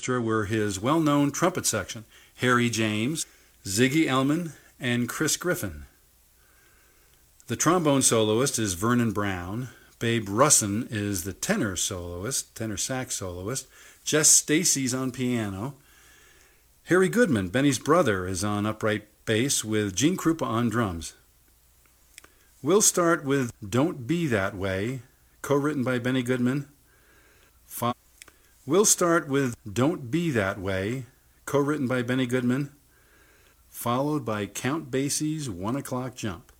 orchestra were his well-known trumpet section, Harry James, Ziggy Elman, and Chris Griffin. The trombone soloist is Vernon Brown. Babe Russin is the tenor sax soloist. Jess Stacy's on piano. Harry Goodman, Benny's brother, is on upright bass with Gene Krupa on drums. We'll start with Don't Be That Way, co-written by Benny Goodman. We'll start with Don't Be That Way, co-written by Benny Goodman, followed by Count Basie's 1 O'Clock Jump.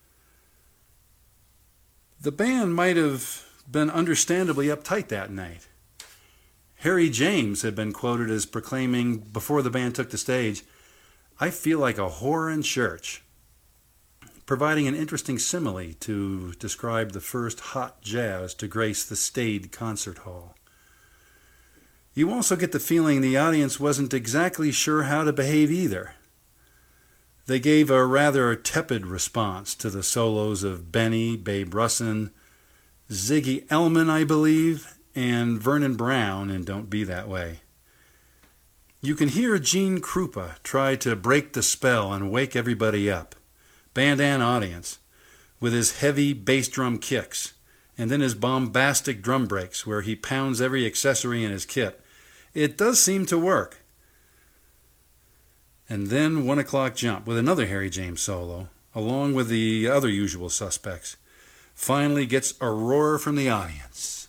The band might have been understandably uptight that night. Harry James had been quoted as proclaiming before the band took the stage, "I feel like a whore in church," providing an interesting simile to describe the first hot jazz to grace the staid concert hall. You also get the feeling the audience wasn't exactly sure how to behave either. They gave a rather tepid response to the solos of Benny, Babe Russin, Ziggy Elman, I believe, and Vernon Brown in Don't Be That Way. You can hear Gene Krupa try to break the spell and wake everybody up, band and audience, with his heavy bass drum kicks, and then his bombastic drum breaks where he pounds every accessory in his kit. It does seem to work. And then 1 O'Clock Jump with another Harry James solo, along with the other usual suspects, finally gets a roar from the audience.